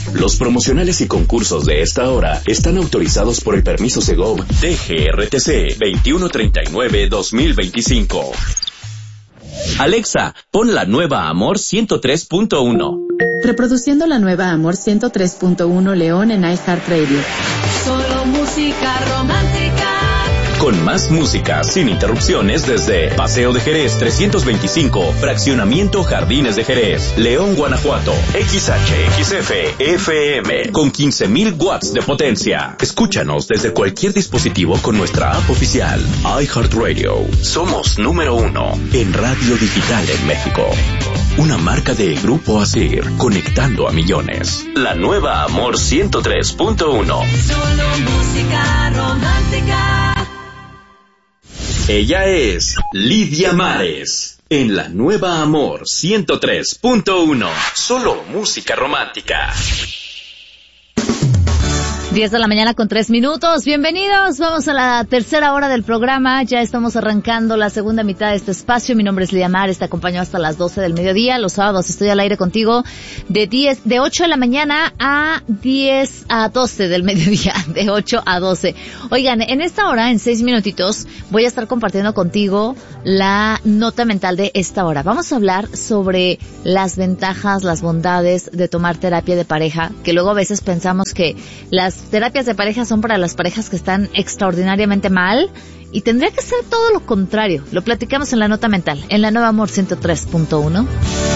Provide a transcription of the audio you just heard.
Los promocionales y concursos de esta hora están autorizados por el permiso Segov DGRTC 2139-2025. Alexa, pon la nueva Amor 103.1. Reproduciendo la nueva Amor 103.1 León en iHeartRadio. Solo música romántica. Con más música, sin interrupciones, desde Paseo de Jerez 325, Fraccionamiento Jardines de Jerez, León, Guanajuato. XHXF FM, con 15,000 watts de potencia. Escúchanos desde cualquier dispositivo con nuestra app oficial, iHeartRadio. Somos número 1 en radio digital en México. Una marca de Grupo Asir, conectando a millones. La nueva Amor 103.1. Solo música romántica. Ella es Lidia Mares, en la nueva Amor 103.1. Solo música romántica. 10 de la mañana con 3 minutos. Bienvenidos. Vamos a la tercera hora del programa. Ya estamos arrancando la segunda mitad de este espacio. Mi nombre es Lidia Mares. Te acompaño hasta las 12 del mediodía. Los sábados estoy al aire contigo de 8 de la mañana a 12 del mediodía. De 8 a 12. Oigan, en esta hora, en 6 minutitos, voy a estar compartiendo contigo la nota mental de esta hora. Vamos a hablar sobre las ventajas, las bondades de tomar terapia de pareja, que luego a veces pensamos que las terapias de pareja son para las parejas que están extraordinariamente mal y tendría que ser todo lo contrario. Lo platicamos en la nota mental, en la nueva Amor 103.1.